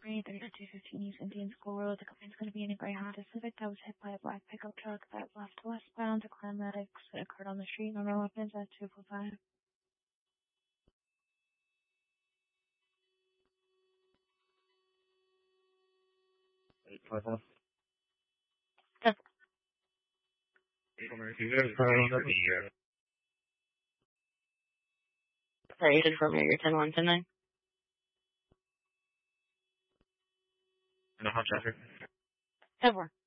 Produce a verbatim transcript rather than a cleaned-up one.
three thirty-two fifteen East Indian School Road. The complaint's going to be in a gray Honda Civic that was hit by a black pickup truck that left westbound. The paramedics occurred on the street. Number weapons at two four five. eight five one. Ten. Sorry, you did for me. You're ten one ten nine. No hot traffic. ten four.